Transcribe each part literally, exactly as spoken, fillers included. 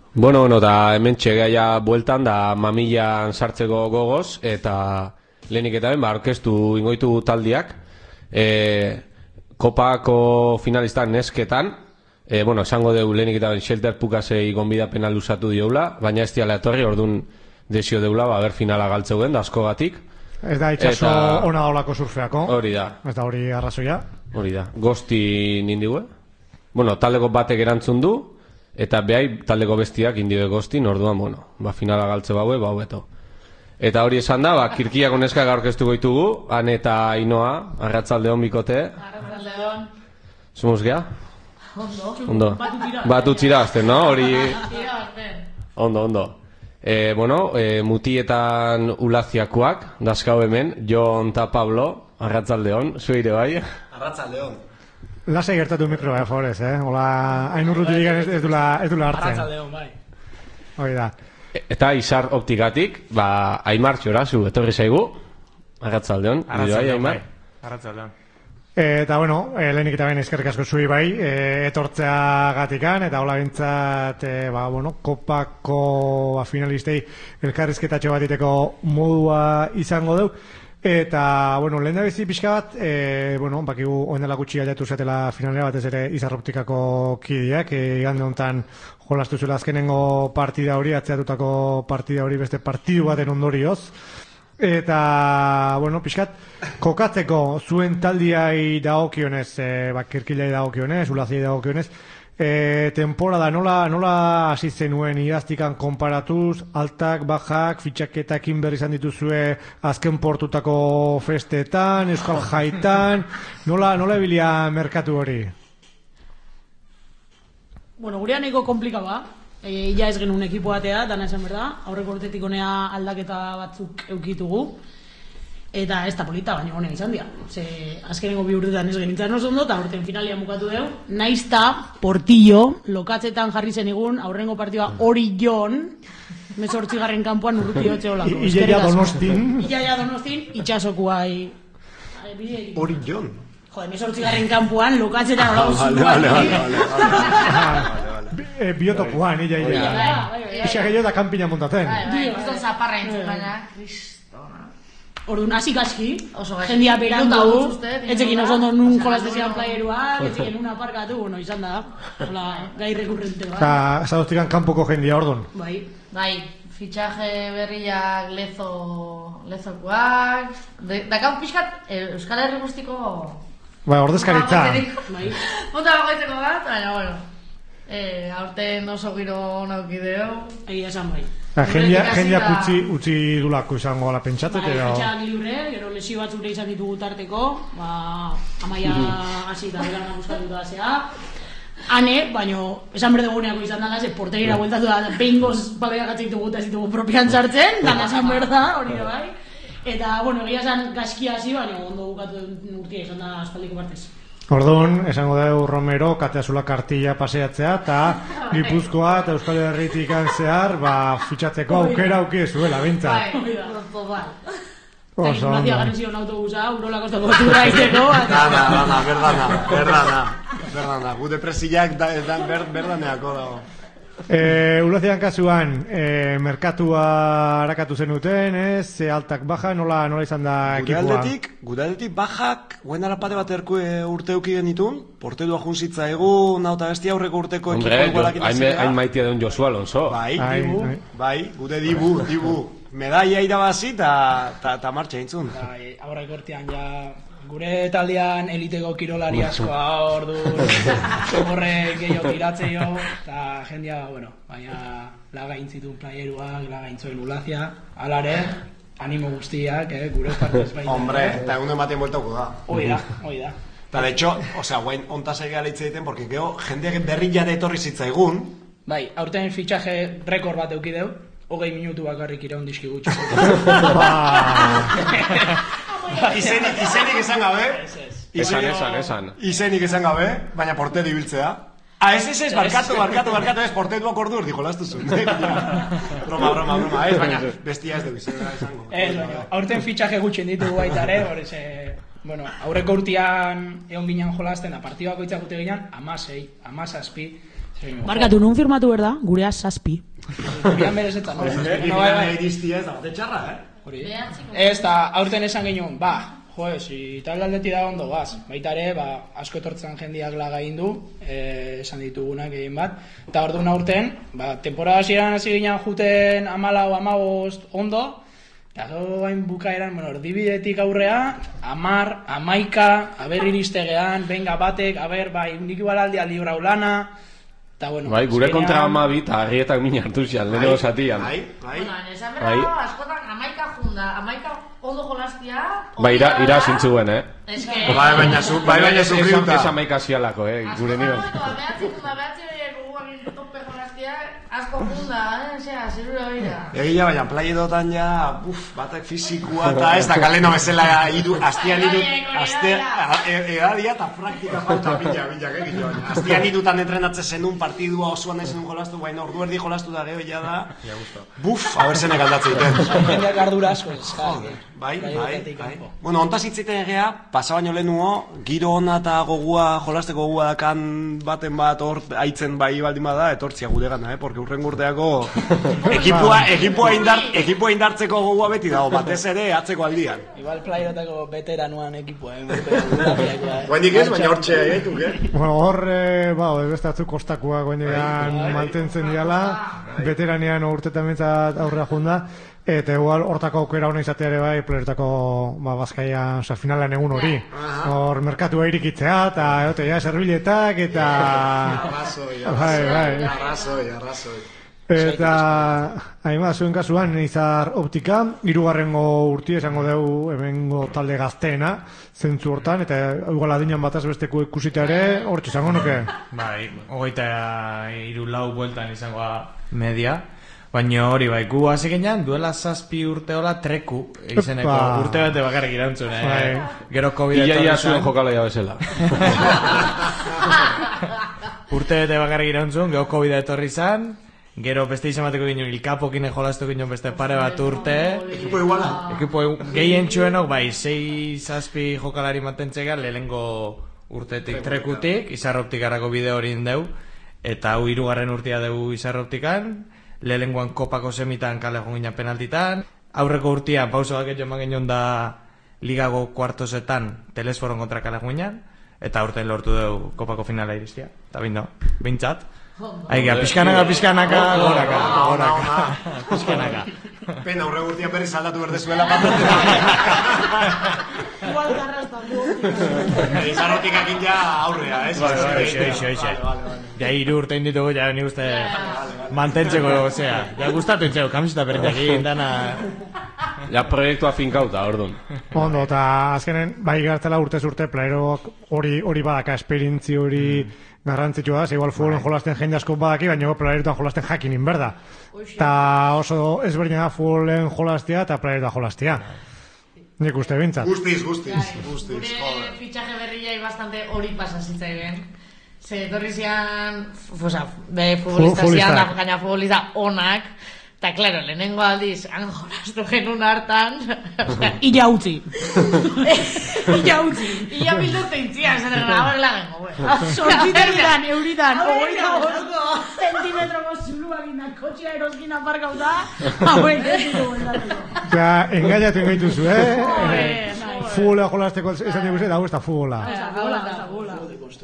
Bueno, bueno, da hemen txegaia bueltan da mamillan sartzeko gogoz, eta lehenik eta ben, ba, orkestu ingoitu taldiak, e, kopako finalistan nesketan, e, bueno, esango deu lehenik eta ben Shelter Pukasei gonbidapena luzatu dioula, baina ez diala etorri, orduan desio deula, ba, ber finala galtzeuen, da askogatik. Ez da itxaso eta... ona daulako surfeako. Hori da. Ez da hori arrazoia. Hori da. Gosti nindigue. Bueno, taldeko batek erantzun du, eta behai taldeko bestiak indibe gostin, orduan, bueno, ba, finala galtze baue, ba, hobeto. Eta hori esan da, ba, Kirkiako neskak aurkeztu goitugu, Han eta Ainoa, Arratzaldeon bikote. Arratzaldeon. Sumuz gea? Ondo. Ondo. Batu txira azten, no? Hori... Ondo, ondo. E, bueno, e, mutietan ulaziakoak, dazkau hemen, Jon eta Pablo, Arratzaldeon, zuire bai? Arratzaldeon. Lasai gertatu mikro, eh, favorez, eh? Hola, hain urrutik ez, ez dula hartzen. Arratzaldeon, bai. Hoi da. E, eta Izar optikatik, ba, Aimar txorazu, etorri zaigu, Arratzaldeon. Arratzaldeon, bai. Arratzaldeon. Eta, bueno, eh, lehenik eta ben eskerrik asko zui bai, eh, etortzea gatikan, eta hola bintzat, eh, ba, bueno, kopako ba, finalistei elkarrizketatxo bat iteko modua izango deu. Eta, bueno, lehen da bizi pixka bat, e, bueno, bakigu oendela gutxi aldatu zatela finalera batez ere Izar Optikako kideak, e, igande honetan jolastu zuela azkenengo partida hori, atzeatutako partida hori beste partidu baten ondorioz. Eta, bueno, pixkat, kokatzeko zuen taldiai dagokionez, e, bakirkilai dagokionez, ulaziai dagokionez, e, temporada nola, nola hasi zenuen idaztikan konparatuz, altak, bajak, fitxaketak inber izan dituzue azken portutako festetan, euskal jaitan, nola, nola ebilia merkatu hori? Bueno, gurean eko komplika ba. E, ja ez genuen ekipo batea, dana esan berda, aurreko urtetik honea aldaketa batzuk eukitugu, eta ez da polita, baina honea izan dira. Ze, azkenengo bi urtetan ez genitzen oso ondo, eta urten finalia mukatu dugu, naizta, Portillo, lokatzetan jarri zen egun, aurrengo partidua hori jon, mezortzigarren kanpoan urruti hotxe olako. Iaia Donostin. Iaia Donostin, itxasokuai. Hori jon. Joder, mezortzigarren kanpoan, lokatzetan olako zukuai. Biotopuan, illa, illa. Isa gehiago da kanpina montatzen. Gusto zaparra entzun baina, kristona. Orduan, hasi gaski, jendia berandu, etxekin oso ondo nun jolaztezian playeruak, etxekin una parkatu, bueno, izan da, hola, gai rekurrente bat. Eta, zaudoztikan kanpoko jendia, orduan. Bai, bai, fitxaje berriak lezo, lezokoak, dakau pixkat, Euskal Herri guztiko... Bai, ordezkaritza. Monta bagoitzeko bat, baina, bueno. Eh, aurten oso giro naukideo. Egia esan bai. Jendia utzi utzi dulako izango la pentsatzen edo. Bai, fitxa libre, gero lesio batzure izan ditugu tarteko, ba, Amaia hasi da dela buscatuta hasea. Ane, baino, esan berde guneako izan da gase, portegira bueltatu da, behingoz babegakatzen ditugu eta ez ditugu propian sartzen, dana esan berda, hori da bai. Eta, bueno, egia esan gaskia hasi, baina ondo bukatu urtia izan da aspaldiko partez. Orduan, esango dugu Romero, kateazula kartilla paseatzea, eta Gipuzkoa eta Euskal Herritik zehar, ba, fitxatzeko aukera auki zuela, bintzat. Bai, bai. Oso ondo. Eta Ignacia autobusa, Urola kostako turra izteko. Dana, dana, berdana, berdana, berdana. Gute presiak berdaneako dago. E, Ulazian kasuan, e, merkatua harakatu zenuten, ez? E, altak baja, nola, nola izan da ekipua? Gudaldetik, gudaldetik bajak, guen alapate bat erku urte euki genitun, portedua juntzitza egun, nauta bestia aurreko urteko ekipo igualak inazera. Hain maitia deun Josu Alonso. Bai, dibu, bai, gude dibu, dibu. Medaia irabazi eta martxa intzun. Bai, aurreko urtean ja... Gure taldean eliteko kirolari askoa ordu horre gehiago tiratzeio eta jendia, bueno, baina lagain zituen playeruak, lagain zuen Ulazia, alare, animo guztiak, eh, gure partez baina. Hombre, eta egun ematen bueltauko da. Hoi da, hoi da. Eta de hecho, osea, guain ontaz egia leitze egiten, porque gero jendeak berri jade etorri zitzaigun. Bai, aurten fitxaje rekord bat eukideu, hogei minutu bakarrik iraun dizki gutxo. Izenik, izenik esan gabe. Esan, esan, esan. Izenik esan gabe, baina porte dibiltzea. Ah, ez, ez, ez, barkatu, barkatu, barkatu, ez, porte duak ordu urdi jolastu zuen. Broma, broma, broma, ez, baina bestia ez dugu izena esango. Ez, baina, aurten fitxaje gutxen ditugu baitare, horrez, bueno, aurreko urtean egon ginen jolasten, da partidako itzakute ginen, amasei, amasazpi, Barkatu, nun firmatu berda, gurea zazpi. Gurean berezetan. No, bai, bai, iristia ez da, bate txarra, eh? Hori. Ez, eta aurten esan genuen, ba, jo, si talde aldeti da ondo, baz. Baita ere, ba, asko etortzen jendiak laga egin du, eh, esan ditugunak egin bat. Eta orduan aurten, ba, temporada hasieran hasi ginen juten amalau, amabost ondo, eta gero hain bukaeran, bueno, erdibidetik aurrea, amar, amaika, aber iristegean, benga batek, aber, bai, nik ibalaldi aldi lana, eta bueno... Bai, gure kontra amabi, eta harrietak mina hartu zian, leheno zatian. Bai, bai. Bueno, esan bera, askotan amaika junda, amaika ondo jolastia... Bai, ira, ira zintzuen, eh? Ez que... Bai, baina zu, bai, baina zu kriuta. Ez amaika zialako, eh, gure nion. Askotan, behatzi junda, behatzi goguak tope jolastia, asko junda, eh? Osea, zerura bera. Egia, baina playedotan ja, buf, batek fizikua eta ez da kaleno bezala iru, astian iru, edadia eta praktika falta pila, pila, egin joan. Astian irutan entrenatzen zenun partidua osoan ez zenun jolastu, baina ordu erdi jolastu da gero ja da, buf, abertzenek aldatzen duten. Jendeak ardura asko ez, bai, bai, bai. Bueno, ontaz hitzeiten egea, pasa baino lehenuo, giro ona eta gogua, jolasteko gogua dakan baten bat hor aitzen bai baldin bada, etortzia gure gana, eh? Porque urren urteako ekipua, ekipua, indar, ekipua indartzeko gogua beti dago, batez ere atzeko aldian. Igual playerotako veteranuan ekipua, eh? Guendik ez, baina hor txea egaituk, eh? Bueno, hor, ba, beste atzuk kostakuak guendikan mantentzen diala, veteranean urtetan bintzat aurrera junda, eta igual hortako aukera hona izatea ere bai, playeretako ba, bazkaia, oza, finalean egun hori. Hor, merkatua irikitzea, eta egote, ja, serbiletak, eta... Arrazoi, bai, bai. arrazoi, arrazoi. Eta, hainbat, zuen kasuan, Izar Optika, hirugarrengo urtia esango dugu hemengo talde gazteena, zentzu hortan, eta igual adinan bataz besteko ikusita ere, hortxe izango nuke? Bai, hogeita hiru lau bueltan izango media. Baina hori bai, gu hasi ginean duela zazpi urte hola treku izeneko urte bate bakarrik irantzun, eh? Gero COVID etorri Ia ia zuen jokalaia bezala. Urte bate bakarrik irantzun, gero COVID etorri zan, gero beste izamateko ginen ilkapokin jolastu ginen beste pare bat urte. Ekipo iguala. Ekipo gehien txuenok, bai, sei zazpi jokalari mantentzega lehengo urtetik trekutik, Izar Optikarako bide hori indeu, eta hau hirugarren urtea dugu Izar Optikan, lehenguan kopako semitan kale joan ginen penaltitan, aurreko urtean pauso baket joan ginen da ligago kuartosetan Telesforon kontra kale joan ginen, eta aurten lortu dugu kopako finala iristia, eta bindo, bintzat. Aiga, pixkanaka, pixkanaka, goraka, goraka, pixkanaka. Pena, aurre urtean berriz aldatu berdezuela patrote. Igual garrastan du. Izarrotik akin ja aurrea, ez? Oixe, oixe, oixe. Ja, hiru urte inditugu, ja, ni uste mantentzeko, osea, ja, gustatu entzeko, kamiseta berriak egin dana... Ja, proiektua finkauta, orduan. Ondo, eta azkenen, bai gartela urtez urte, playeroak hori hori badaka, esperientzi hori garrantzitsua da, igual futbolen jolasten jende asko badaki, baina playerotan jolasten jakinin, berda. Eta oso ezberdina da futbolen jolastea eta playerotan jolastea. Nik uste bintzat. Guztiz, guztiz, guztiz. Gure fitxaje berriai bastante hori pasa zitzaigen. Ze etorri zian, oza, be futbolista zian, da gaina futbolista onak, eta, klaro, lehenengo aldiz, han jolastu genuen hartan... Illa utzi. Illa utzi. Illa bildurte intzian, zen egin, horrela gengo, güey. Sortziterritan, euritan, ogoita gorko, zentimetroko zuluak indan, kotxea eroskin aparkauta, hauek ez ditu bueltatuko. Osea, engaiatu engaituzu, eh? Futbola jolasteko esan dugu ze, da ez da futbola. Ez da futbola, ez da futbola.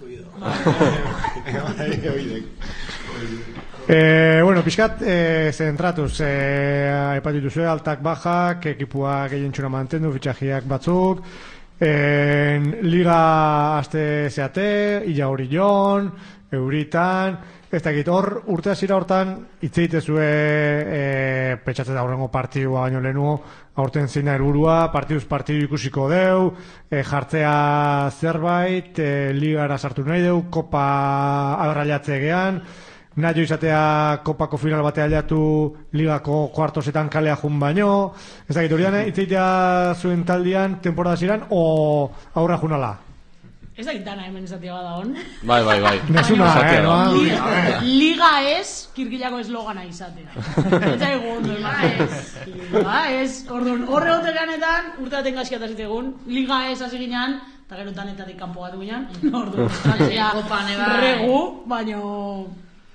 Eh, bueno, pixkat, eh, zentratuz, eh, aipatu zuen, altak bajak, ekipua gehien txuna mantendu, fitxajiak batzuk, eh, liga aste zeate, illa hori jon, euritan, ez dakit, hor, urte hasiera hortan, itzeitezue, eh, petxatzen da horrengo partidua baino lehenuo, aurten zein da helburua, partiduz partidu ikusiko deu, eh, jartzea zerbait, eh, ligara sartu nahi deu, kopa agarrailatze gean, nahi izatea kopako final batea aliatu ligako kuartosetan kalea jun baino, ez dakit hori dane, itzeitea zuen taldian temporada ziren, o aurra junala? Ez dakit dana hemen izatea bada hon. Bai, bai, bai. Nesuna, eh, no? Liga, liga ez, kirkilako eslogana izatea. Eta egun, liga ez. Liga ez, orduan, horre hote ganetan, urte baten gaskiataz egun, liga ez hasi ginean, eta gero danetatik kanpo bat guinan, orduan, Kopan, eba. regu, baino...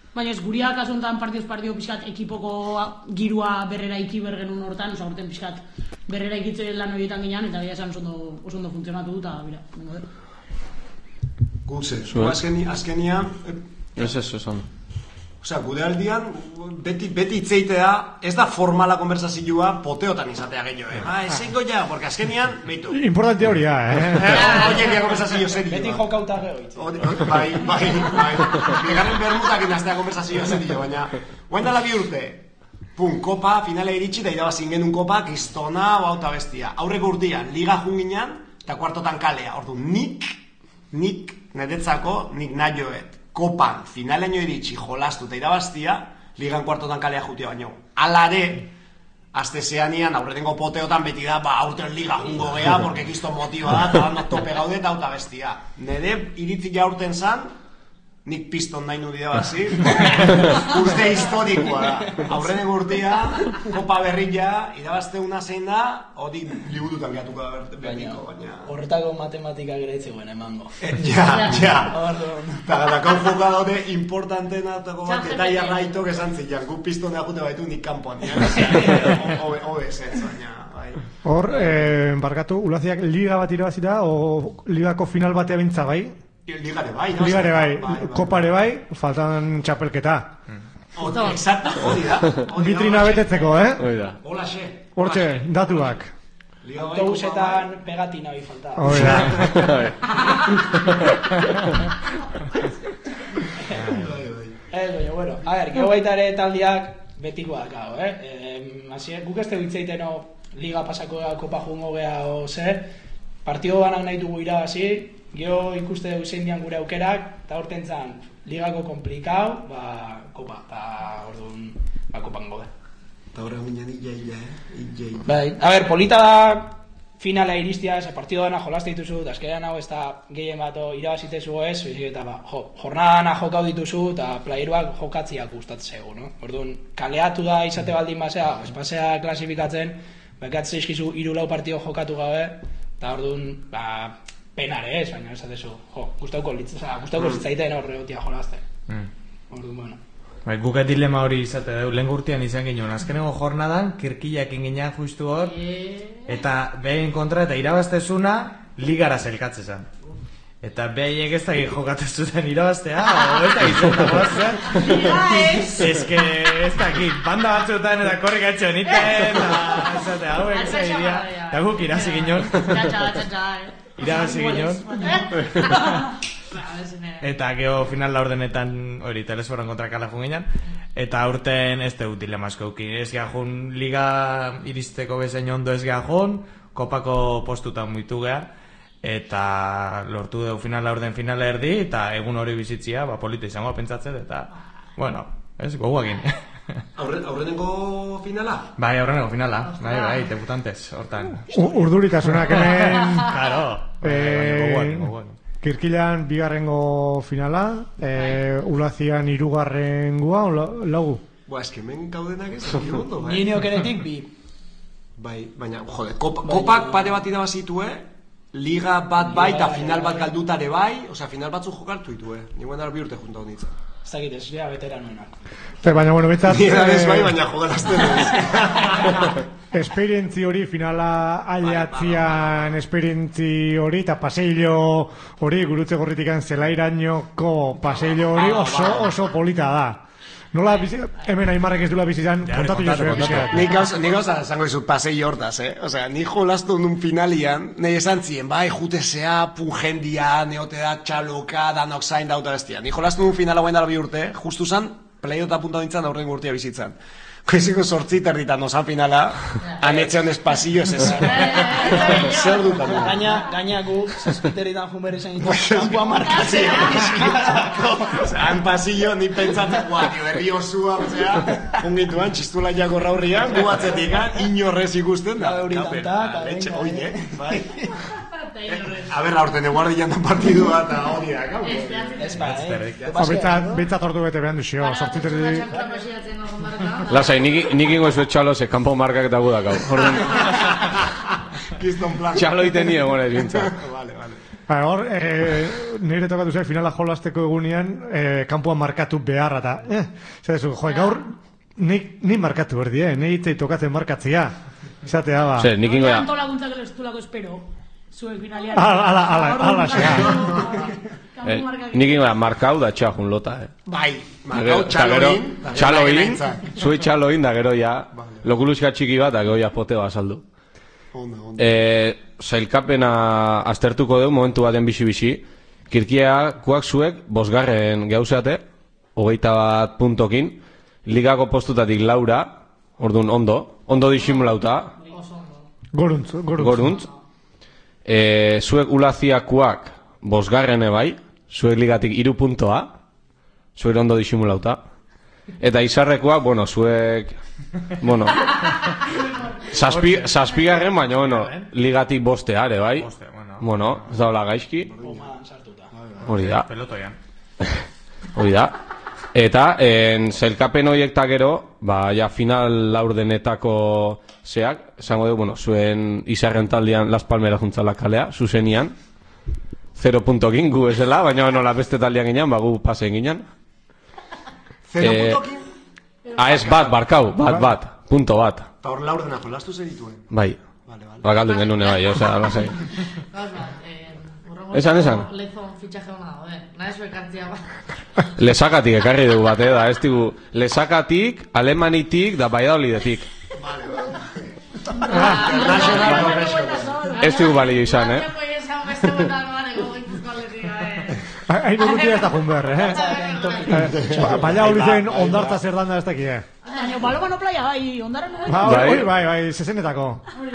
Baina ez guria kasu honetan partiduz partidu pixkat ekipoko girua berrera iki bergenun hortan, oza, horten pixkat berrera ikitzen lan horietan ginean, eta bera esan oso ondo funtzionatu du, eta bera, nengo der. Gutze, azkenia... Ez ez, ez ondo. Osea, gude aldian, beti, beti itzeitea, ez da formala konversazioa poteotan izatea gehiago, eh? Ah, esengo ja, porque azkenian, behitu. Importante hori, eh? Oie, dia konversazio serio. Beti jokauta geho itzi. Bai, bai, bai. Bigarren bermutak inaztea konversazio serio, baina... Guain dala bi urte, pum, kopa, finale iritsi, da irabazin genuen kopa, kistona, bauta bestia. Aurreko urtean, liga junginan, eta kuartotan kalea. Ordu, nik, nik, niretzako, nik nahioet. Kopan, finaleño iritsi, jolastu eta irabaztia, ligan kuartotan kalea jutia baino. Alare, azte zeanian, aurretengo poteotan beti da, ba, aurten liga jungo gea, porque kiston motiba da, eta bat tope gaude eta auta bestia. Nede, iritzi jaurten zan, nik piston nahi nudi da bazi, urte historikoa da. Aurreneko urtea, kopa berria, irabazte una zein da, hori liburutan gehatuko da berriko, baina... Horretako matematika gereitzegoen emango. Ja, ja. Eta dakau joka daude importantena eta jarraitok esan zilean, gu pistonea jute baitu nik kanpoan. Obe esetz, baina... Hor, barkatu, Ulaziak liga bat irabazita, o ligako final batea bintza bai? Ligare bai, no? Ligare bai, kopare bai, faltan txapelketa. Exacto, hori da. Vitrina betetzeko, eh? Hori da. Hola, xe. Hortxe, datuak. Autobusetan pegatina hori falta. Hori da. Ez, baina, bueno, a ver, geho baita ere taldiak betikoak gau, eh? Asi, guk ez tegu itzeiteno liga pasako kopa jungo geha o ze, partido banak nahi dugu irabazi, geho ikuste dugu zein dian gure aukerak, eta horten zan, ligako komplikau, ba, kopa, eta orduan, ba, kopan gode. Eta horre minan illa, illa, eh? Illa, illa. Bai, a ver, polita da finala iristia, ese partido dana jolaste dituzu, eta eskeran hau ez da gehien bato irabazitezu ez, eta ba, jo, jornadana jokau dituzu, eta playeruak jokatziak gustatzegu, no? Orduan, kaleatu da izate baldin basea, espasea klasifikatzen, bekatzen izkizu hiru lau partido jokatu gabe, eta orduan, ba, penare ez, baina esatezu, jo, gustauko litzea, gustauko zitzaiten horre gotia jolazte. Orduan, bueno. Bai, guket dilema hori izate dugu, lehen gurtian izan ginen, azkeneko jornadan, kirkiak inginean justu hor, eta behin kontra eta irabaztezuna, ligara zelkatze zen. Eta behaiek ez dakik jokatzezuten irabaztea, o ez dakik zelkatzean. Ez que ez dakik, banda batzuetan eta korrik atxo niten, eta esate, hauek zaidia, eta guk irazi ginen. Irazi ginen. Eta geho final laurdenetan hori telesporan kontra kala junginan, eta aurten ez tegut dilema asko eukin, ez gehajun liga iristeko bezain ondo ez gehajun, kopako postutan muitu geha, eta lortu dugu final laurden final erdi, eta egun hori bizitzia, ba, polita izango pentsatzen, eta, bueno, ez, goguakin. Aurreneko finala? Bai, aurreneko finala, bai, bai, debutantes, hortan. Urduritasunak hemen... Claro, goguakin, goguakin. Kirkilan bigarrengo finala, e, Ulazian hirugarrengoa, laugu? Ba, eske men gaudenak ez, egin ondo, bai? Nini okeretik bi. Bai, baina, jode, kopa, kopak pare bat irabazitue, liga bat bai, eta final bat galdutare bai, osea, final batzu jokartu ditue, niguan dara bi urte junta honitza. Ez dakit, ez dira veteranoenak. Baina, bueno, betzat... Nira ez bai, baina jogalazten ez. Esperientzi hori, finala aileatzian esperientzi hori, eta paseillo hori, gurutze gorritikan zelairainoko paseillo hori oso, oso polita da. Nola, bizi, hemen Aimarrek ez dula bizizan, kontatu jozue bizizan. Nik gauza zango izut paseillo hortaz, eh? Osea, nik jolaztu nun finalian, nahi esan zien, bai, jutesea, pungendia, neote da, txaloka, danok zain dauta bestia. Nik jolaztu nun finala guain dara bi urte, justu zan, playota punta dintzen aurren urtea bizitzan. Koiziko sortzit erditan osan finala, anetxe honez pasillo ez esan. Zer dutan. Gaina, gaina gu, zazpiterritan jumber izan ditu, kampoa markatzea. Han pasillo, ni pentsatzen, guak, berri osua, osea, jungituan, txistula jako raurrian, gu batzetik, inorrez ikusten da. Euritanta, letxe, oide, bai. A ber, aurten eguardian da partidua eta hori da, gau. Ez ba, Betzat ordu bete behan duzio, sortziterri... Lasai, nik ingo ezu etxalo ze kanpo markak dago da, gau. Kiston plan. Txalo iten nire, gona ez bintza. Vale, vale. Ba, hor, e, nire tokatu zen, finala jolasteko egunean, e, kanpoan markatu beharra, eta, eh, zedezu, joe, gaur, nik, nik markatu berdi, eh, nik itzei tokatzen markatzia, izatea, ba. Zer, nik ingo da. Tanto laguntzak ez du lako espero, zuek finalian. Ala, ala, ala, ala, Eh, nik ingo da, markau da txajun lota, eh. Bai, markau txaloin. Txaloin, zui txaloin, da gero ja, lokuluska txiki bat, da gero ja poteo azaldu. Onda, onda. Eh, zailkapena aztertuko dugu momentu baten bizi-bizi. Kirkia kuak zuek bosgarren gauzeate, hogeita bat puntokin, ligako postutatik laura, orduan ondo, ondo disimulauta. Goruntz, goruntz. Goruntz. Eh, zuek ulaziakuak bosgarrene bai, zuek ligatik iru puntoa, zuek ondo disimulauta. Eta izarrekoak, bueno, zuek, bueno, zazpi, zazpigarren, baina, bueno, ligatik bosteare, bai? Bueno, ez daula gaizki. Hori da. Pelotoian. Hori da. Eta, en, zailkapen horiek ta gero, ba, ja, final laurdenetako zeak, esango dugu, bueno, zuen izarren taldean Las Palmeras juntzala kalea, zuzenian, zero puntokin gu esela, baina nola beste taldean ginen, ba, gu pasen ginen. Zero Eh, puntokin? Ah, ez bat, barkau, bat, bat, punto bat. Eta hor laurdena jolastu zer dituen. Bai. Vale, vale. Bakaldu genune bai, osea, lasai. Esan, esan. Lezon fitxaje hona dago, eh? Nahi zuek hartzia bat. Lesakatik ekarri dugu bat, eh, da, ez digu, Lesakatik, Alemanitik, da Valladolidetik. Ez digu balio izan, eh? Hain urrutia ez da jun behar, eh? Baina hori zen ondarta zer danda ez daki, eh? Baina, balo no playa, bai, ondaren no Ba, Bai. hori, bai, bai, zezenetako.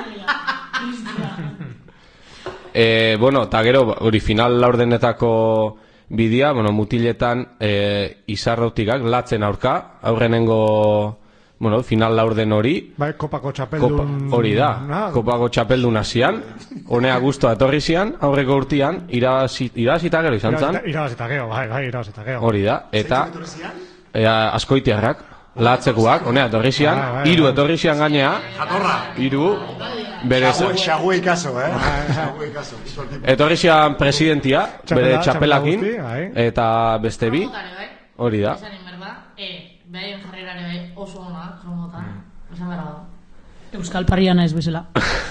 Eh, bueno, eta gero, hori final laurdenetako bidea, bueno, mutiletan eh, izarrotikak, latzen aurka, aurrenengo, bueno, final laurden hori, Bai, kopako Kopa, txapeldun... hori da, Na, kopako txapeldun hasian, honea guztua etorri zian, aurreko urtian, irabazi- irabazita gero izan zan, irabazita- Irabazita geo, bai, bai, irabazita geo. hori da, eta eh, askoitiarrak, latzekuak, honea etorri zian, Bai, bai, hiru bai. etorri zian gainea, Jatorra. hiru, berez, Xagüe ikaso, eh? Xagüe ikaso. etorri zian presidentia, bere Txapela- txapelakin, txapela guzti, bai. eta beste bi, hori da. Esanen berda, eh, behaien jarrerare bai oso ona, jomotan. Esan berda da. Euskal Parriana ez bezala.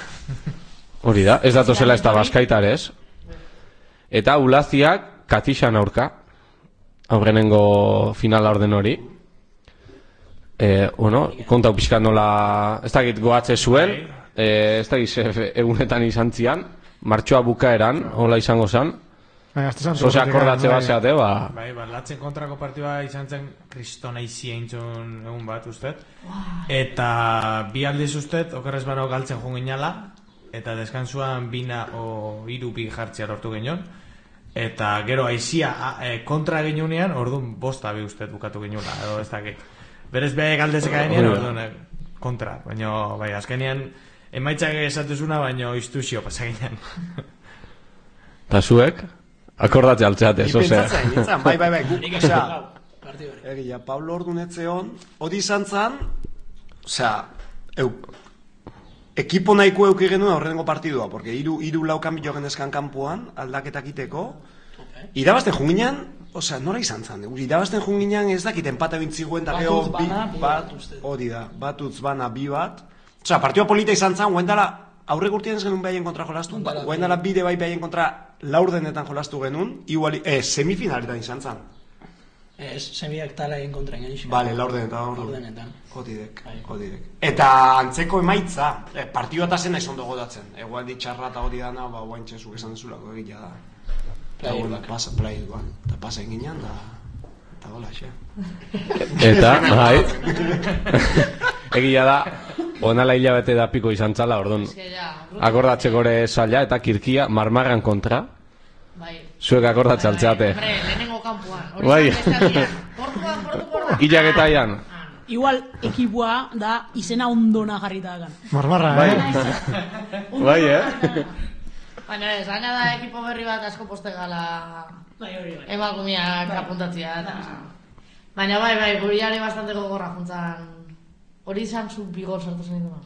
Hori da, ez datozela ez da baskaitarez. Eta ulaziak katixan aurka, aurrenengo finala orden hori. E, bueno, kontau pixkat nola, ez dakit goatze zuen, e, ez dakit ze egunetan izan zian, martxoa bukaeran, hola izango zan. Bai, azte santu. Zose akordatze bat zeate, ba, Bai, ba, latzen kontrako partidua izan zen kristona izi eintzun egun bat, ustet. Eta bi aldiz ustet, okerrez baro galtzen joan ginala, eta deskansuan bina o hiru bi jartzea lortu genion. Eta gero aizia a, e, kontra genunean, orduan bosta bi ustet bukatu genula, edo ez dakit. Berez beha galdezeka genean, orduan e, kontra. Baina, bai, azkenean emaitzak esatuzuna, baina iztuzio pasaginean. eta zuek, akordatze altzeate, zose. Ipentzatzen, nintzen, bai, bai, bai, guk, Nik osea, partidu hori. egia, Pablo ordunetze hon, hori izan zan, osea, eu, ekipo nahiko euki genuen aurrengo partidua, porque iru, iru laukan bilo genezkan kanpoan, aldaketak iteko, irabazten junginan, osea, nora izan zan, dugu, irabazten junginan ez dakit empate bintziguen, da geho, Batutz bi, bana, bi bat, bat, uste. hori da, batutz bana, bi bat, osea, partidua polita izan zan, guendala, aurre gurtien ez genuen behaien kontra jolastu, Guendala guendala bide bai behaien kontra laurdenetan jolastu genuen, igual, eh, semifinaletan izan zan. Ez, semiak tala egin kontra egin xo. Vale, laurdenetan, Laurdenetan. Jodidek, Bai. jodidek. Eta antzeko emaitza, eh, partidua eta zen naiz ondo godatzen. Egoal ditxarra eta hori dana, ba, guain txezuk esan dezulako egitea da. Eta, Player bueno, bak. pasa, player bak. Eta pasa eginean, da, eta gola, xe. Eta, bai, egia da, onala hilabete da piko izan txala, orduan, Eske ja, akordatzeko ere zaila, eta kirkia marmarran kontra, bai. zuek akordatze altzeate. Hombre, lehenengo kanpoan. Hori Bai. zan bestaldian. Portugal, Portugal. Ilaketaian, Igual, ekipua da izena ondona jarrita dakan. Marmarra, bai, eh? bai, eh? Baina ez, gaina da ekipo berri bat asko poste gala Bai, hori, bai. emakumeak apuntatzea. Eta... Baina bai, bai, guriare bastante gogorra juntzan. Hori izan zu bigol sartu zen duna.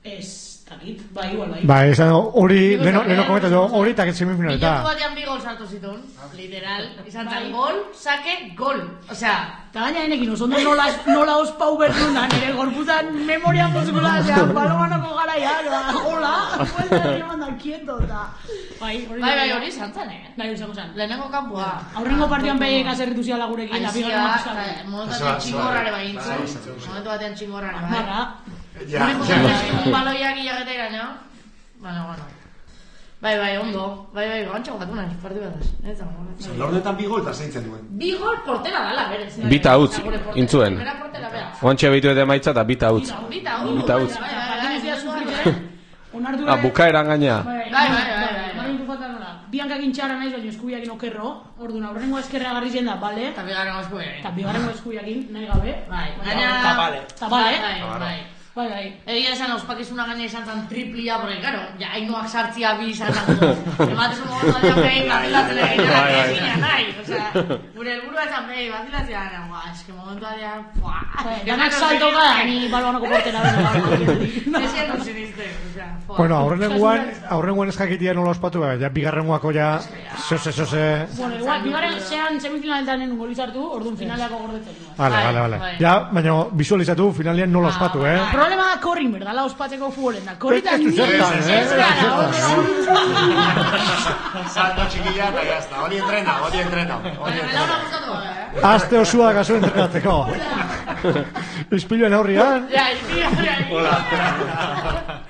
Ez, takit, bai, igual, bai. Ba, esan hori, leheno komentatu, hori eta semifinaleta. Minutu batean bi gol sartu zituen, literal. Izan zen gol, sake, gol. Osea, eta gaina enekin oso ondo nola, nola ospau berduna, nire gorputan memorian bozukula, osea, balomanoko garaia, hola, buelta ere mandan kieto, eta... Bai, bai, bai, hori izan zen, eh? Bai, usako zen. Lehenengo kanpua. Aurrengo partioan behiek azerritu ziala gurekin, da bigarren Aizia, momentu batean txingorrare bai intzun. Momentu batean txingorrare bai. Marra. Ja, baloiak ilagete iraino. Bueno, bueno. Bai, bai, ondo. Bai, bai, gantxo gatu nahi, parti bat ez. Lornetan bi gol eta zeintzen duen. Bi gol portera dala, berez. Bita utz, intzuen. Bera portera, bera. Oantxe behitu eta maitza eta bita utz. Bita utz. Bita utz. Bai, bai, bai. Ah, bukaeran gaina. Bai, bai, bai. Baina falta nola. Biankak intxarra naiz, baina eskubiakin okerro. Orduan, aurrengo eskerra garri zen da, bale? Eta bigarrengo eskubiakin. Eta bigarrengo eskubiakin, nahi gabe. Bai, gaina... Eta bale. Eta bale. Bai, bai. Bai, bai. Egia esan, ospakizuna gaina izan zen triplia, porque, claro, ja, hainoak sartzia bi izan zango. Ematez un momentu batean behin, bazilatzen egin, egin, nahi. Osea, gure helburua esan behin, bazilatzen egin, guau, eski momentu batean, fuaa. Danak salto gara, ni balbanoko portera bera. Ezien non siniste, osea, fuaa. Bueno, aurrenguan, aurrenguan eskakitia nola ospatu, ja, bigarrengoako ja, zose, zose... Bueno, igual, bigarren zean semifinaletan nuen golizartu, orduan finaleako gordetzen nuen. Vale, vale, vale. Ja, baina visualizatu finalean nola ospatu, eh? Problema da korrin, berda, la ospatzeko futbolen da. Korritan Ez du zertan, eh? Salto txikilla eta jazta. Hori entrena, hori entrena. Hori entrena. Aste osua gazu entrenatzeko. Ispiluen aurrian. Ja, izpiluen aurrian. Hola.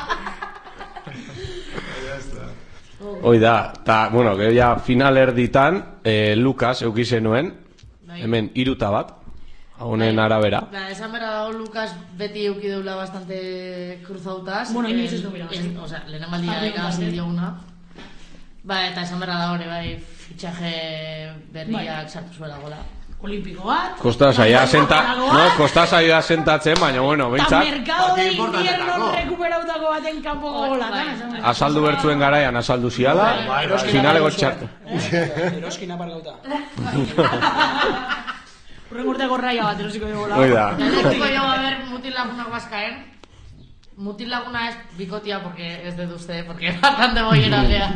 Hoi da, eta, bueno, gero ja final erditan, eh, Lukas eukizen nuen, hemen iruta bat, honen arabera. Ba, esan bera dago, Lukas beti euki deula bastante cruzautaz. Bueno, inoiz ez du bera. Osea, lehen maldia ikazi dioguna. Ba, eta esan bera da hori, bai, fitxaje berriak sartu zuela gola. Olimpiko bat. Kosta saia senta, no, kosta saia sentatzen, baina bueno, Ta behintzat mercado de invierno recuperautako baten kanpoko gola. azaldu bertzuen garaian azaldu ziala, finaleko txartu. Eroskin aparkauta. Urren urteko raia bat erosiko dugu gola. Hoi da. Erosiko dugu a ver mutil lagunak bazkaen. Mutil laguna es bicotia porque es de usted, porque bastante bollera gea.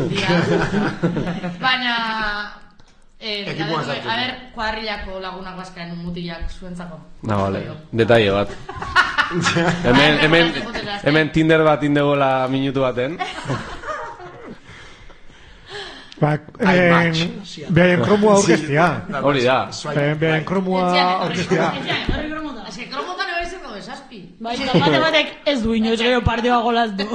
Baina... Eh, a, a ver, kuadrillako lagunak bazkaen mutilak zuentzako. Na, vale, detalle bat. hemen, hemen, hemen Tinder bat indegola minutu baten. Ba, behaien kromua aurkestia. Hori da. Behaien kromua aurkestia. Ez que kromotan eba izango desazpi. Bai, eta bate batek ez du inoiz gero partioa golaz du.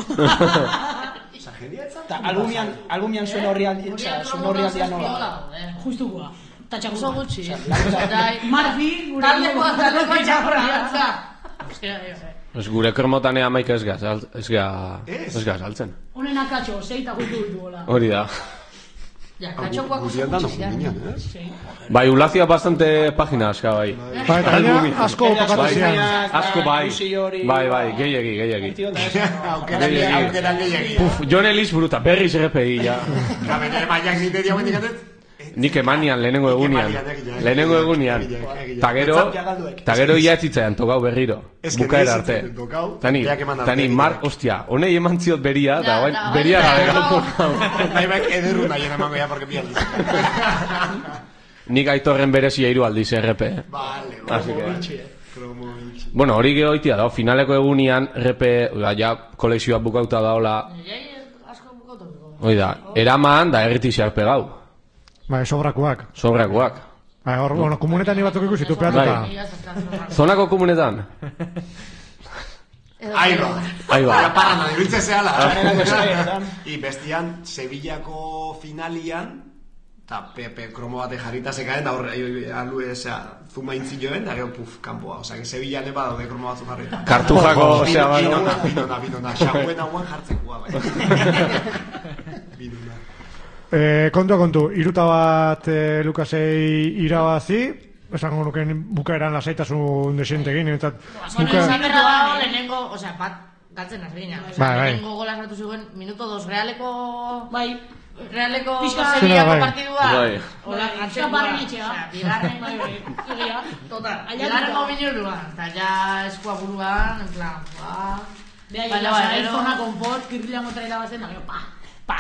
Eta albumian, albumian zuen horri aldi, zuen horri aldia nola. Justukoa. Tatxako Oso gutxi. Marfi, gure Taldeko taldeko txakorra. Ez gure kromotan ea maika ez gaz, ez gaz, ez gaz altzen. Honen akatxo, zeita justu dutu gola. Hori da. Ja, katxokoak oso gutxi. Bai, ulazia bastante página aska bai. Ba, eta gaina asko pakatu zian. Asko bai, bai, bai, gehiagi, gehiagi. Aukeran gehiagi. Puf, Jon Elis bruta, berriz R P I, ja. Gaben, maiak nite diagoen dikatet? Nik emanian, lehenengo egunean. Lehenengo egunean. Ta gero, ta gero ia etzitzaian, tokau berriro. Bukaera arte. Tani, tani, mar, ostia, honei eman ziot beria, da guain, beria gabe gau. Nahi baik ederru nahien emango ya, porque bi aldiz. Nik aitorren berezia hiru aldiz R P. Vale, Así que... Bueno, hori geho itia da, finaleko egunean R P, ja, kolekzioa bukauta daola. Hoi da, eraman da erritixeak pegau. Bai, sobrakoak. Sobrakoak. Bai, hor, bueno, komunetan ni batzuk ikusitu peatuta. Zonako komunetan? Ahí va. Ahí va. Ya para, no dibiltze zehala. I bestian, Sevillako finalian, eta Pepe kromo bate jarrita sekaen, da horre, alu esea, zuma intzilloen, da gero, puf, kanpoa. Osa, que Sevillan eba daude kromo batzu jarrita. Kartujako, osea, bai. Binona, binona, binona. Xauen hauan jartzen gua, bai. Binona. Eh, kontua kontu, iruta bat eh, Lukasei irabazi, esango nuken bukaeran lasaitasun desientekin, eta buka... lehenengo, osea, bat galtzen azbina. Bai, bai. Lehenengo gola sartu zuen, minuto dos, realeko... Bai. Realeko Pizka- Sevillako bai. partidua. Bai. Hola, Pizka antzeko barren etxea. bigarren, Bai, bai. Egia. total, Allá bigarrengo total. minutuan, eta ja eskua buruan, en plan, ba... Beha, jela, iPhonea konport, kirrilango traila bazen, da, pa, pa.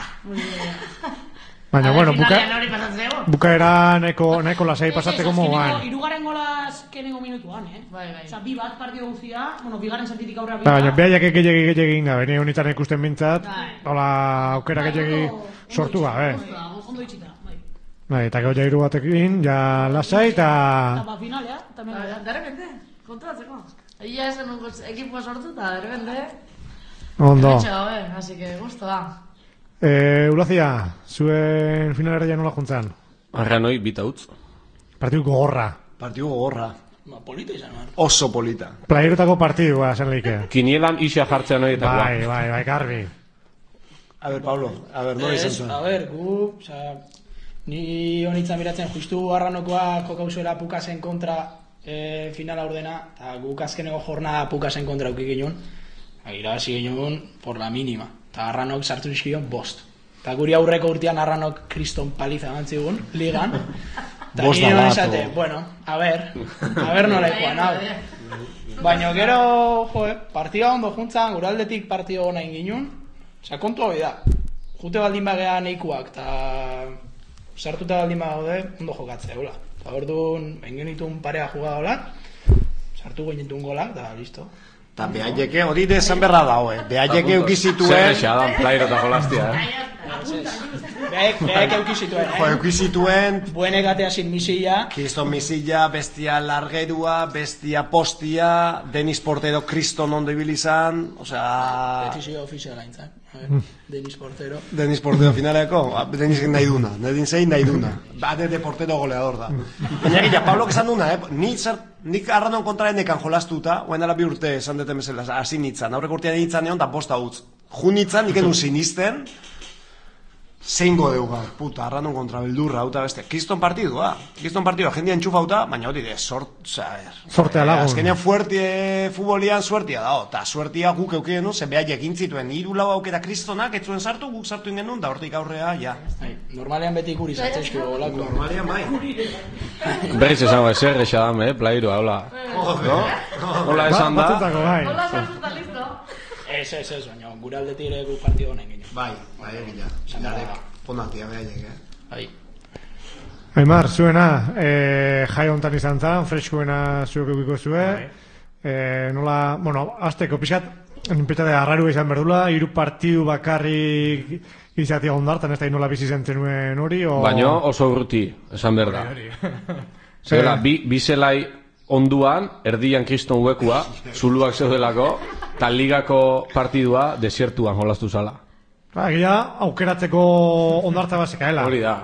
Baina, bueno, buka, bukaera nahiko, nahiko lasai pasatzeko moguan. Irugarren gola azkenengo minutuan, eh? Bai, bai. Osa, bi bat partido guztia, bueno, bigarren zatitik aurra bi. Baina, behaiak egegi egegi inga, bene honetan ikusten bintzat, hola, aukera egegi sortu gabe. Ondo itxita, bai. Bai, eta gau jairu batekin, ja lasai, eta... Eta ba finalea, tamén. De repente, kontratzeko. Ia esan un ekipoa sortu, eta de repente... Ondo. Así que, gusto da. Eh, Ulazia, zuen finalerdia nola juntzan? Arranoi, bita utz. Partidu gogorra. Partidu gogorra. Ma, polita izan, man. Oso polita. Playerotako partidua, zen leike. Kinielan isa jartzean hori eta Bai, bai, bai, garbi. A ver, Pablo, a ver, no izan zuen. A ver, gu, oza, ni honitzen miratzen justu arranokoa jokauzera Pukasen kontra e, finala ordena, eta guk azkeneko jornada Pukasen kontra aukik ginen, irabazi ginen por la mínima. Eta Arranok sartu nizkion bost. Eta guri aurreko urtean Arranok kriston paliza gantzigun, ligan. Eta nire non esate, bueno, a ver, a ver nola ikuan, hau. Baina gero, joe, partida ondo juntzan, gure aldetik partida gona inginun. Osa, kontu hau da, jute baldin bagea neikuak, eta sartuta baldin bagaude, ondo jokatzea, hola. Eta orduan, engenitun parea jugada sartu goinitun golak, eta listo. Eta behaieke, hori de esan berra dago, eh? Behaieke eukizituen... Zer esa dan, plairo eta jolaztia, eh? Behaiek eukizituen, eh? Jo, eukizituen... Buenek atea sin misilla. Kriston misilla, bestia largerua, bestia postia, Denis Portero kriston ondo ibilizan, osea... Decizio ofiziala intzak. Denis Portero. Denis Portero finaleko, Denis nahi duna, Denis egin nahi duna. Bade de Portero goleador da. Baina gila, Pablo esan duna, eh? Ni zart... Nik Arranon kontra enekan jolastuta, oen dela bi urte esan deten bezala, hasi nitzan, aurreko urtean nitzan egon, eta bosta utz. Ju nitzan, nik enun sinisten, zein godeu gaur, puta, Arranon kontra beldurra, hauta beste. Kriston partidua, kriston partidua, jendia entxufauta, baina hori de, sort, zaher. Sortea lagun. Azkenean fuertie, futbolian suertia da, eta suertia guk eukien nu, zen behaiek egin zituen, hiru lau aukera kristonak, ez zuen sartu, guk sartu ingen da hortik aurrea, ja. Normalean beti guri sartzezko golako. Normalean bai. Berriz esango, ezer esadam, eh, plairo, hola. No? Hola esan da. Batzutako, bai. Hola, sartuta, listo. Ez, ez, ez, baina gure aldetik ere gu partido honen ginen. Bai, bai, egila. Zandarek, ponatia behaiek, eh? Bai. Aimar, zuena, eh, jai hontan izan zan, freskuena zuek eukiko zue. Eh, nola, bueno, azteko pixat, pentsate arraru izan berdula, hiru partidu bakarrik izatea ondartan, ez da nola bizi zentzen hori, o... Baina oso urruti, esan behar da. Zerela, bi, bi zelai onduan, erdian kriston huekua, zuluak zeudelako, eta ligako partidua desiertuan jolastu zala. Egia, aukeratzeko ondartza bazekaela. Hori da.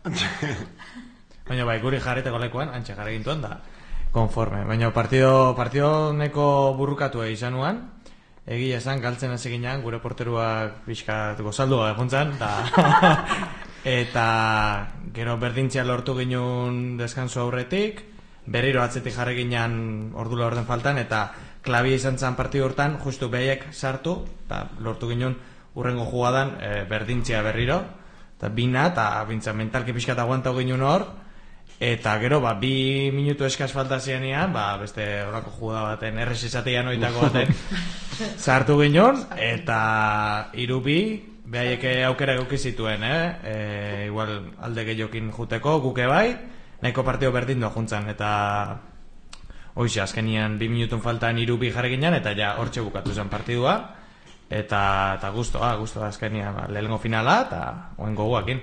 Baina bai, guri jarreteko lekuan, antxe jarre gintuen da, konforme. Baina partido, partido neko burrukatua izan nuan, egia esan, galtzen hasi ginean, gure porteruak pixkat gozaldua egontzan, eta, eta gero berdintzia lortu ginen deskanso aurretik, berriro atzetik jarri ginean ordula orden faltan, eta klabia izan zen partidu hortan, justu behaiek sartu, eta lortu ginen urrengo jugadan e, berdintzia berriro, eta bina, eta bintzan mentalki pixkat aguantau ginen hor, eta gero, ba, bi minutu eskaz falta zianean, ba, beste horako jugada baten, errez esatean oitako baten, sartu ginen, eta irubi, behaieke aukera eguki zituen, eh? E, igual alde gehiokin juteko, guke bai, nahiko partio berdin doa juntzan, eta hoxe, azkenian bi minutun faltan irubi jarri ginen, eta ja hortxe bukatu zen partidua, eta, eta guztoa, guztoa azkenian, ba, lehengo finala, eta oen goguakin.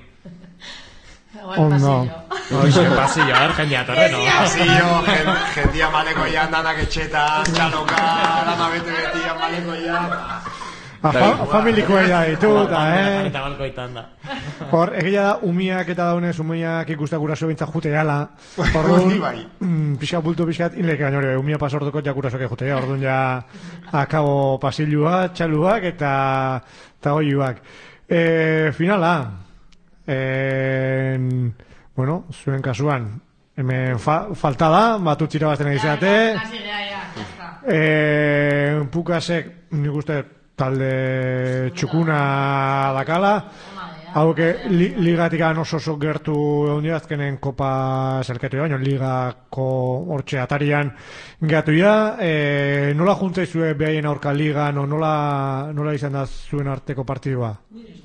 Ondo. Hoxe, pasillo, a ver, jendia torre, no? Pasillo, jendia maleko ya, danak etxeta, txaloka, lana bete-beti, maleko ya... Fa, familikoa da ditu, eta, eh? Eta balkoitan da. Hor, egia da, umiak eta daunez, umiak ikustak guraso bintzak jute gala. Orduan, mm, pixkat bultu pixkat, inleke baina hori, umia pasortuko ja gurasoke jute, orduan ja akabo pasilua, txaluak eta eta oiuak. E, finala, e, bueno, zuen kasuan, hemen fa, falta da, bat utzira bazten egizate. E, Pukasek, nik uste, talde txukuna dakala, Hauke, li, ligatik oso oso gertu egon dira azkenen kopa zelketu baina ligako hortxe atarian gatu ja, e, nola juntzaizue behaien aurka ligan, o nola, nola izan da zuen arteko partidua?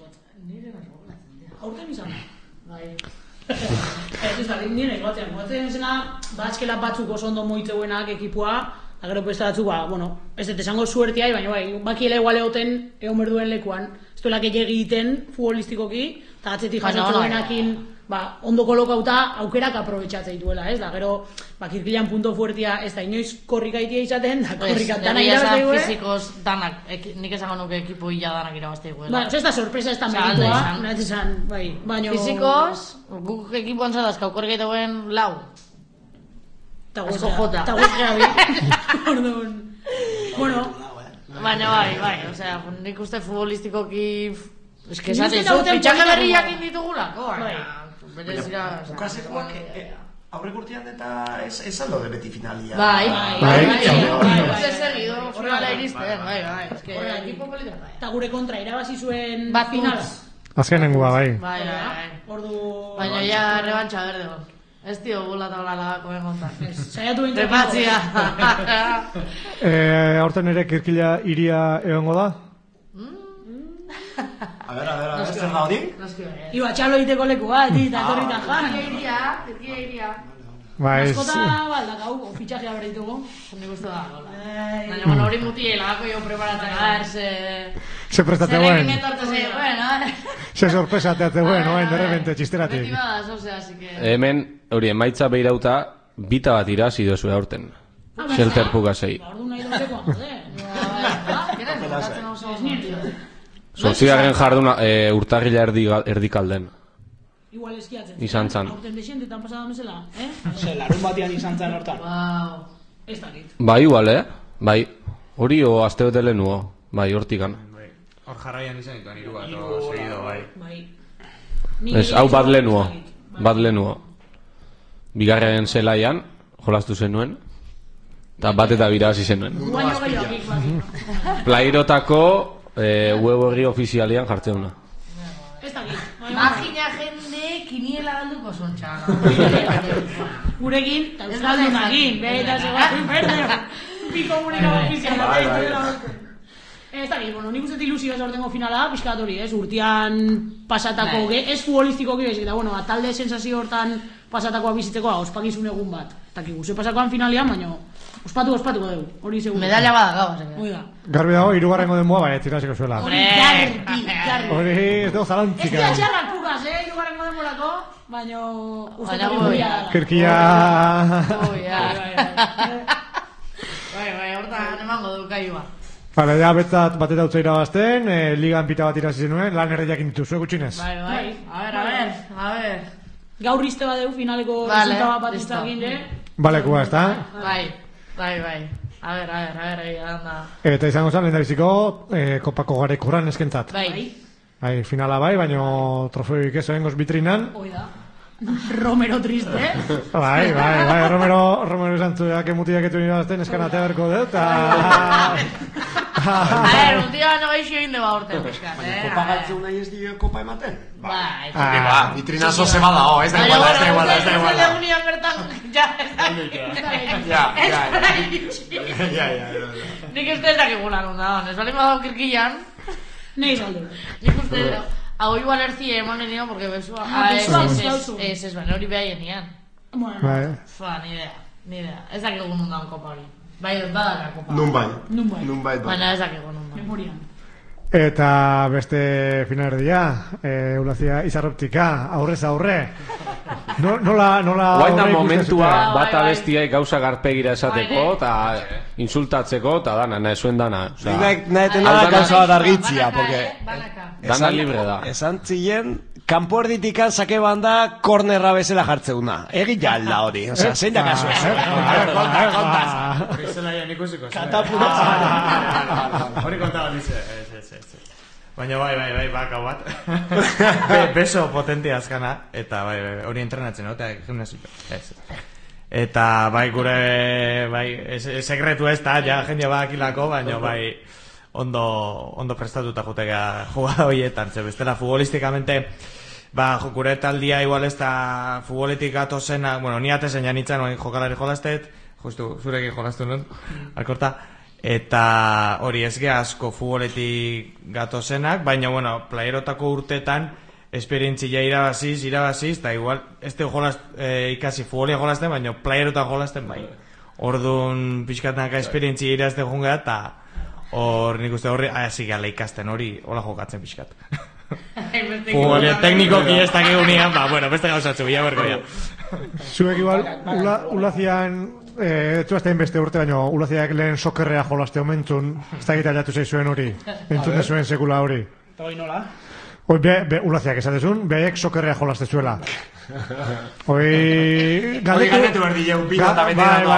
Aurten izan da. Bai. Ez da, nire goatzen. Goatzen zena, batzkela batzuk oso ondo moitzeuenak ekipua, eta gero beste batzuk, ba, bueno, ez dut esango suertia, baina bai, bakiela igual egoten egon berduen lekuan. Ez duela gehiagi egiten futbolistikoki, eta atzetik jasotuenakin ba, ondo kolokauta aukerak aprobetxatzea dituela, ez da, gero, ba, kirkilan punto fuertia, ez da, inoiz korrikaitia izaten, da, korrikat dana irabazte gue. Fizikoz danak, eki, nik esango nuke ekipo hila danak irabazte gue. Ba, ez da sorpresa, ez da meritua, nahez esan, bai, baino... Fizikoz, guk ekipo antzatazka, korrikaita guen lau. Asko jota. Eta guztia bi. Orduan, bueno... Baina bai, bai, osea, nik uste futbolistikoki... Ez que esaten zu, pitxake berriak inditugulako, baina... Bukasekoak aurrek urtean eta ez aldo de beti finalia. Bai, bai, bai, bai, seguido, finala iristen, bai, bai, ez que... Eta gure kontra, irabazi zuen bat finala. Azkenengua, bai. Bai, bai, ordu... Baina ja rebantxa berde gon. Ez tio bola eta bola lagakoen kontan. Zaiatu bintu. Repatzia. Horten ere kirkila iria egongo da? A ver, a ver, a ver, zer da hori? Iba, txalo egiteko leku bat, eta etorrita jan. Kirkia iria, kirkia iria. Maskota baldak hau, fitxajea berritugu. Nik uste da, hola. Baina, bueno, hori muti lagako jo preparatzen, a ver, se... Se prestate buen. Zerekin etorte zegoen, eh? Se sorpresa teate buen, oain, de repente, txisteratik. Beti badaz, osea, así que... Hemen, hori, emaitza behirauta, bita bat irazi dozu aurten. Shelter Pugasei. Ordu nahi duteko, jode. Zortzigarren jarduna urtarrila erdikalden. Igual eskiatzen. Izan zan. Aurten desientetan pasada mesela, eh? Ose, larun batean izan zan hortan. Wow. Ez dakit. Bai, igual, eh? Bai. Hori o azte bete lehenuo. Bai, hortikan. Hor jarraian izan dituan iru bat, o seguido, bai. Bai. Ez, hau bat lehenuo. Bat lehenuo. Bigarren zelaian, jolastu zenuen. Eta bat eta birazi zenuen. Guaino gaioakik, bai. Plairotako web horri ofizialian jartzen duna. Ez dakit. Magina jende kiniela galduko zontxa. Gurekin, eta euskaldunakin, beheta zegoatzen berde. Piko gurekin ofiziala. Ez dakit, bueno, nik uste ilusio ez ortengo finala, pixkat hori, ez, urtean pasatako, ez futbolistikoki bezik, eta bueno, talde sensazio hortan pasatakoa bizitzeko, ospakizun egun bat. Eta ki guzti pasakoan finalian, baina ospatu ospatuko dugu, hori segun. Medalla bada gau, Oiga. Garbi dago, irugarrengo denboa, bai, tirasiko zuela. Hori garbi, garbi. Hori, ez dugu zalantzika. Ez dira txarrak pukaz, eh, irugarrengo denborako, baina uste hori moria dara. Kirkia... Bai, bai, hortan emango du kaiua. Bale, ja, betzat bateta utza irabazten, eh, ligan pita bat irazi zenuen, lan erreiak intu, zuek gutxinez. Bai, bai, a ver, a ver, a ver. Gaur izte bat dugu finaleko resultaba bat iztakin, eh? Balekua, ez da? Bai, bai, bai. A ver, a ver, a ver, egia anda. Eta izango zen, lehendabiziko, eh, kopako garekuran eskentzat. Bai. Bai, finala bai, baino trofeoik ez ebengoz bitrinan. Hoi da. Romero triste, eh? Bai, bai, bai, Romero, Romero esan zuak emutiak etu irabazten eskanatea berko dut, eta... A ver, mutia no gaixo egin deba urte, buskat, eh? Kopa galtzeu nahi ez dio kopa ematen? Bai. Ba, vitrinazo ze bada, oh, ez da igual, ez da igual, ez da igual. Ez da igual, bertan, ja, ez da igual. Ja, Ez ja, da ja, ja, ja. Nik uste ez dakigula nonda, ez bali madao kirkillan. Nei saldu. Nik uste, hau igual ertzia eman genio, porque besua... Ah, besua, besua. Ez, ez, baina hori behaien nian. Bueno. Fua, ni idea, ni idea. Ez dakigu nonda un kopa hori. Bai, badaka kopa. Nun bai. Nun bai. Nun bai. Baina ez dakigu nonda. Memorian. Eta beste finalerdia, eh, Eulazia Izarroptika, aurrez aurre. No, nola, nola... Guaita aurre momentua Bai, bat bai. abestiai gauza garpegira esateko, eta insultatzeko, eta dana, nahi zuen dana. Nik nahi nada gauza bat argitzia, porque... Dana libre da. Esan ziren, kanpo erditikan sake banda kornerra bezala jartzeuna. Egi jalda hori, osea, zein da kasu ez. Konta, konta. Hori zela ja nik usiko. Katapura. Hori konta bat dize. Ez, ez, ez. Baina bai, bai, bai, baka bat. Be, beso potentia azkana, eta bai, bai, hori entrenatzen, no? Eta gimnasiko. Ez. Eta bai, gure, bai, ez, sekretu ez da, ja, jendea badakilako, baina bai, ondo, ondo prestatuta jotekea jugada horietan, ze bestela futbolistikamente ba, gure taldia igual ez da futboletik gatozena, bueno, ni atezen janitzen oain jokalari jolastet, justu zurekin jolastu nun, alkorta, eta hori ez ge asko futboletik gatozenak, baina, bueno, playerotako urtetan esperientzia irabaziz, irabaziz, eta igual, ez de jolast, eh, ikasi futbolia jolasten, baina playerota jolasten bai. Orduan pixkatanaka esperientzia irazte jungea, eta hor nik uste horri, hasi gala ikasten hori, hola jokatzen pixkat. Futbolia teknikoki ez dakigunean, ba, bueno, beste gauzatzu, bila berko ya. Zuek igual, ula, ulazian, eh, etxuaztein beste urte, baina ulaziak lehen sokerrea jolaste omentzun, ez da gita jatu zaizuen hori, entzun zuen sekula hori. Eta hori nola? Hoi, be, be, ulaziak esatezun, behaiek sokerrea jolaste zuela. Hoi... Hori galdetu berdi jau, bina eta beti datu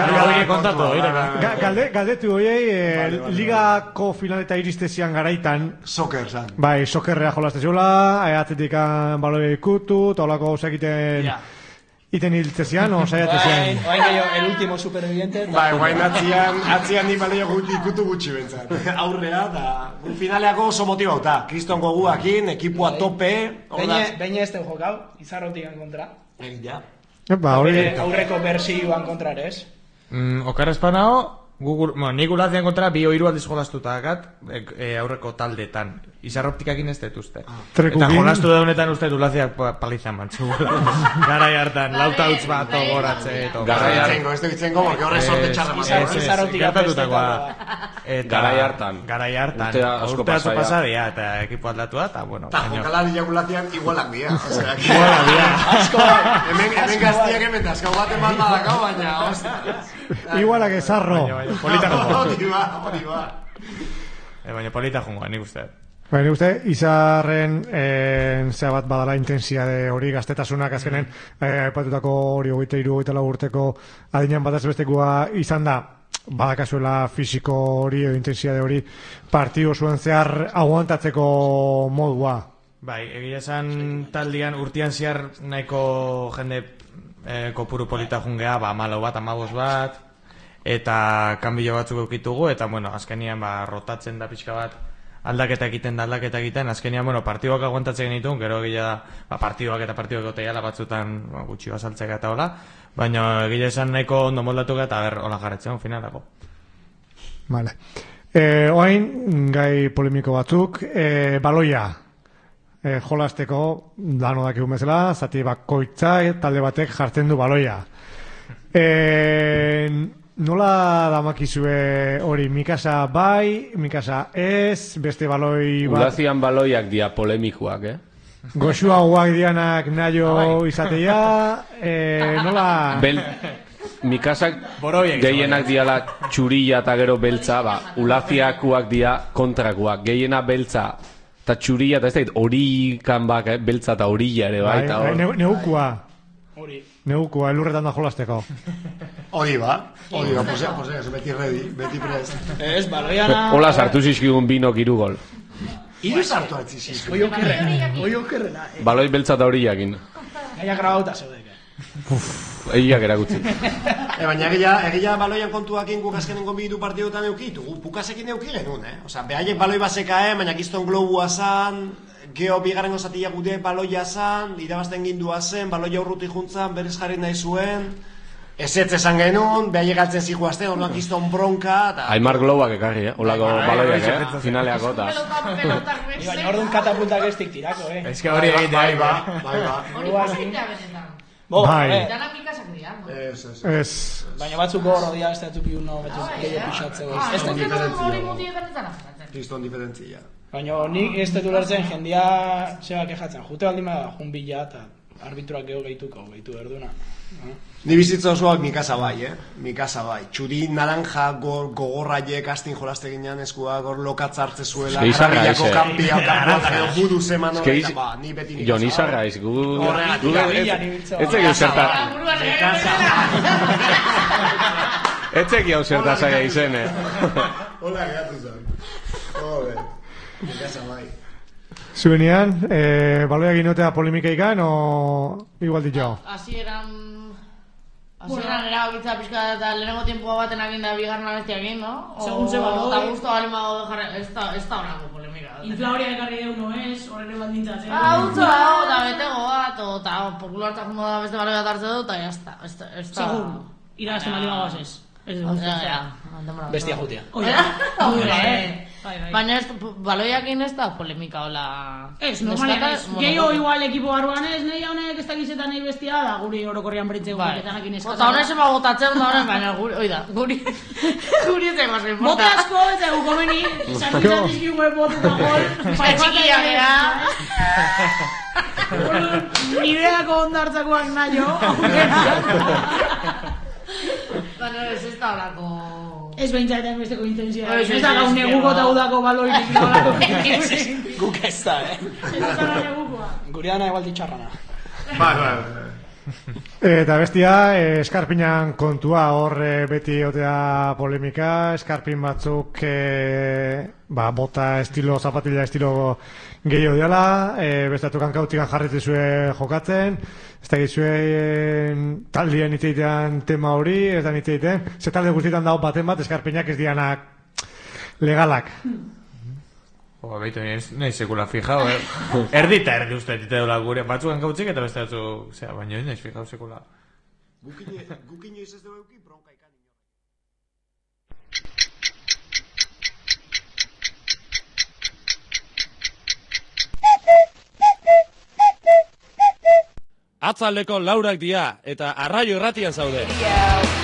hori. Galdetu hori, ligako finaleta iristezian garaitan... Soker, zan. Bai, sokerrea jolaste zuela, atletik baloi ikutu, eta holako hausak iten... Iten hiltzezian, o saiatzezian? Oain gehiago, el último superviviente. Bai, oain atzian, atzian ni balio ikutu gutxi bentzat. Aurrea, da... Finaleako oso motibauta. Kriston goguakin, ekipua tope... Beine ez den jokau, Izarrotikan kontra. Egia. Ba, hori... Aurreko bersioan kontra ere ez. Okar espanao, bueno, nik ulazian kontra bi oiru aldiz jolastuta akat aurreko taldetan. Izarroptikakin ez detuzte. Eta jolastu daunetan uste ulaziak palizan bantzu. Garai hartan, lauta utz bat ogoratze. Garai hartan, ez dugitzen gogo, porque horre sorte txarra mazera. Izarroptikatua. Garai hartan. Garai hartan. Urte atzo pasadia, eta ekipo aldatuta, eta bueno. Eta jokalari jakulazian igualak dia. Igualak dia. Asko. Hemen gaztiak hemen asko bat eman badakau, baina, ostras. Igualak ezarro. Polita jungoa. Hori ba, hori ba. Baina polita jungoa, nik uste. Baina uste, Izarren zea bat badala intensiade hori gaztetasunak azkenen aipatutako hori hogeita hiru hogeita lau urteko adinean bataz bestekua izan da badakazuela fisiko hori edo intensiade hori partio zuen zehar aguantatzeko modua. Bai, egia esan taldian urtian zehar nahiko jende eh, kopuru polita jungea, ba, malo bat, amabos bat, eta kanbilo batzuk eukitugu, eta bueno, azkenian ba, rotatzen da pixka bat, aldaketa egiten da aldaketa egiten, azkenian, bueno, partiduak aguantatzen genitun, gero egia ba, partiduak eta partiduak goteia batzutan ba, gutxi bazaltzeka eta hola, baina egia esan nahiko ondo moldatu eta ber, hola jarretzen, finalako. Vale. Eh, oain, gai polemiko batzuk, eh, baloia, eh, jolasteko, dano dakigun bezala, zati bakoitza, talde batek jartzen du baloia. Eh, Nola damakizue hori, Mikasa bai, Mikasa ez, beste baloi bat... Ulazian baloiak dia polemikoak, eh? Goxua guak dianak naio izatea, eh, nola... Bel... Mikasak gehienak diala txurilla eta gero beltza, ba, Ulaziakuak dia kontrakuak, gehiena beltza eta txurilla eta ez da, horikan bak, eh? Beltza eta horilla ere, bai, eta hor... Neukua. Hori. Neukua, elurretan da jolasteko. Hori ba, hori ba, posea, posea, beti ready, beti prest. Ez, baloiana... Hola sartu zizkigun binok iru gol. Iru sartu atzizizkigun. Oi okerrena, oi okerrena. Baloi beltza eta horillakin. Gaia grabauta zeudeke. Egiak erakutzi. E, baina egia, egia baloian kontuakin guk azkenengo bidu partidutan eukitu. Pukasekin euki genuen, eh? Osa, behaiek baloi basekaen, baina kiston globua zan, geho bigarren osatia gude baloia zan, irabazten gindua zen, baloia urruti juntzan, berriz jarri nahi zuen, ezetz esan genuen, behaiek galtzen zikuazten, orduan kiston bronka, eta... Aimar globak ekarri, eh? Olako baloiak, eh? Finaleako, eta... Baina orduan katapultak ez tirako, eh? Ez que hori egitea, bai, ba, bai, ba. Hori posiblea benetan. Bo, Bai. eh. Dana Mikasak dira. Ez, ez. Ez... Baina batzuk gorro dira, ez da tupi uno, batzuk gehiago pixatzeko. Ah, Ez da ez nik. dut hori mutietan ez dara jaratzen. Kriston diferentzia. Baina nik ez dut ulertzen jendia zeba kejatzen. Jute baldin bada jun bila eta arbitruak geho gehituko, gehitu berduna. Ni bizitza osoak Mikasa bai, eh? Mikasa bai. Txuri naranja gor, gogorraiek astin jolaste ginean eskua gor lokatza hartze zuela. Eske izarra Garabillako ez, eh? kanpia, kanpia, edo budu zeman hori, Eske eta ba, ni beti Mikasa. Jon izarra ez, gu... Horregatik, gu- garabilla ez- nibiltza. Ez egi zerta... Buruan Ez egi hau zerta zaila izen, eh? Hola, geratu zen. Joder. Mikasa bai. Zuenean, eh, baloia ginotea polemika ikan, o igual dit jo? Así eran... Hasieran erabakitza pixka eta lehenengo tiempua baten egin da bigarren abestiakin, no? Segun ze baloi. Eta guztu bali mago jarra, ez da, ez da horako polemika. Inflaoria ekarri deu no ez, horren baldintzatzen. Ah, utza, eta betego bat, eta populartasun da beste baloi bat hartze dut, eta jazta, ez da, ez da. Segun, iragazten bali magoaz ez. Ez dut. Bestia jutia. Baina ez, baloiakin ez da polemika hola... Ez, normalen ez. Gehiago igual ekipo barruan ez, nahi honek ez dakizetan nahi bestia da, guri orokorrian beritzeko paketanak ineskazan. Eta honek zema gotatzen da honen, baina guri, oida, guri... Guri ez egaz importa. Bote asko, ez egu komeni, sanitzen izkigu bote eta gol. Txikia gara. Nideako ondartzakoak nahi jo. Baina ez ez da horako... Ez behintzaetan besteko intensia. Ez da gau neguko eta udako baloirik nolako. Guk ez da, eh? Ez da negukoa. Gureana igual ditxarrana. Bai, bai. Eta bestia, eh, eskarpinan kontua hor eh, beti otea polemika, eskarpin batzuk eh, ba, bota estilo, zapatilla estilo gehiago diala, eh, bestatu kankautikan jarretzizue jokatzen, ez da gizue eh, taldien iteitean tema hori, ez da iteitean, ze talde guztietan dago baten bat, eskarpinak ez dianak legalak. Oa, behitu, nahi sekula fijau, eh? Erdi eta erdi uste dite dola gure, batzukan gautzik eta beste batzu, zera, baina nahi fijau sekula. Gukin joiz ez dugu euki, bronka ikan ino. Atzaldeko laurak dia eta arraio irratian zaude.